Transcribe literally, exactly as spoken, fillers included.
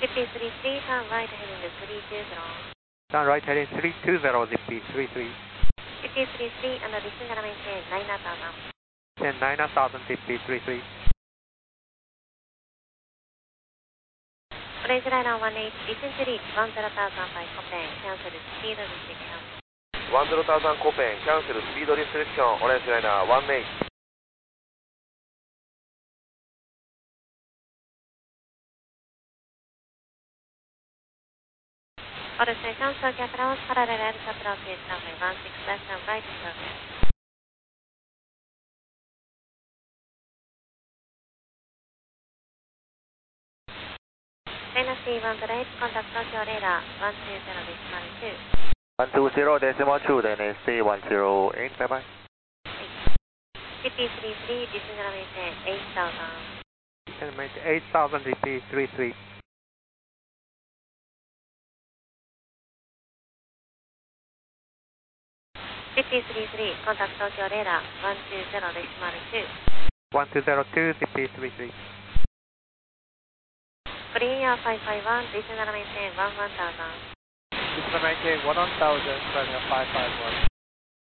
fifty-three three, turn right heading three two zero. Turn right heading three two zero, Zippy three three. fifty-three three, and descend and maintain nine thousand. Then nine thousand, Zippy three three. Orange liner one eight, descend to reach one zero thousand by Copen, cancel speed restriction. one zero thousand Copen, cancel speed restriction, Orange liner one eight. All stations, circuit route, parallel air approach, runway one six less than right service. Tennessee one zero eight, contact Tokyo radar one two zero decimal two. one two zero decimal two, then stay one zero eight, bye bye. fifty-three three, descend and maintain eight thousand. Descend maintain eight thousand, Zippy three three. fifty-three three, contact Tokyo radar one two zero decimal two. one two zero two, Zippy three three. Green Air five five one, descend and maintain one one thousand. Descend maintain one thousand, running five five one.